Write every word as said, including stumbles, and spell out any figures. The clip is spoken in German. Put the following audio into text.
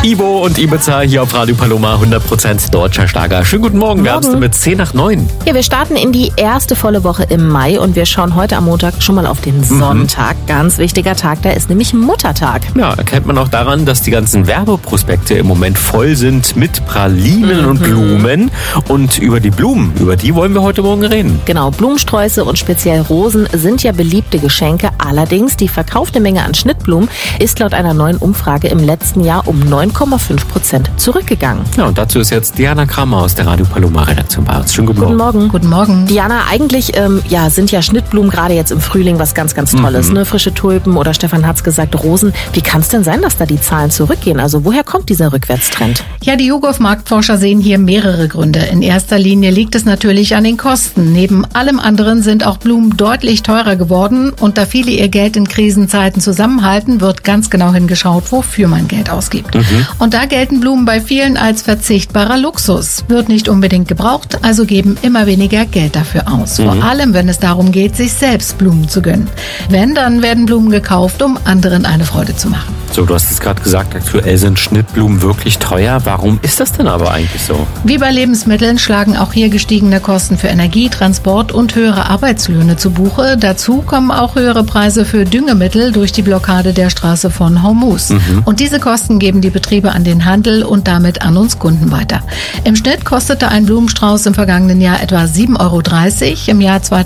Ivo und Ibiza hier auf Radio Paloma, hundert Prozent deutscher Schlager. Schönen guten Morgen, wir haben es mit zehn nach neun. Ja, wir starten in die erste volle Woche im Mai und wir schauen heute am Montag schon mal auf den Sonntag. Mhm. Ganz wichtiger Tag, da ist nämlich Muttertag. Ja, erkennt man auch daran, dass die ganzen Werbeprospekte im Moment voll sind mit Pralinen mhm. und Blumen. Und über die Blumen, über die wollen wir heute Morgen reden. Genau, Blumensträuße und speziell Rosen sind ja beliebte Geschenke. Allerdings, die verkaufte Menge an Schnittblumen ist laut einer neuen Umfrage im letzten Jahr um neun Komma fünf Prozent zurückgegangen. Ja, und dazu ist jetzt Diana Kramer aus der Radio Paloma Redaktion bei uns. Schönen guten, guten Morgen. Morgen. Guten Morgen. Diana, eigentlich ähm, ja, sind ja Schnittblumen gerade jetzt im Frühling was ganz, ganz Tolles. Mhm. Ne? Frische Tulpen oder Stefan hat's gesagt, Rosen. Wie kann es denn sein, dass da die Zahlen zurückgehen? Also woher kommt dieser Rückwärtstrend? Ja, die YouGov-Marktforscher sehen hier mehrere Gründe. In erster Linie liegt es natürlich an den Kosten. Neben allem anderen sind auch Blumen deutlich teurer geworden. Und da viele ihr Geld in Krisenzeiten zusammenhalten, wird ganz genau hingeschaut, wofür man Geld ausgibt. Mhm. Und da gelten Blumen bei vielen als verzichtbarer Luxus. Wird nicht unbedingt gebraucht, also geben immer weniger Geld dafür aus. Mhm. Vor allem, wenn es darum geht, sich selbst Blumen zu gönnen. Wenn, dann werden Blumen gekauft, um anderen eine Freude zu machen. So, du hast es gerade gesagt, aktuell sind Schnittblumen wirklich teuer. Warum ist das denn aber eigentlich so? Wie bei Lebensmitteln schlagen auch hier gestiegene Kosten für Energie, Transport und höhere Arbeitslöhne zu Buche. Dazu kommen auch höhere Preise für Düngemittel durch die Blockade der Straße von Hormuz. Mhm. Und diese Kosten geben die Betriebe an den Handel und damit an uns Kunden weiter. Im Schnitt kostete ein Blumenstrauß im vergangenen Jahr etwa sieben Euro dreißig. Im Jahr zweitausendachtzehn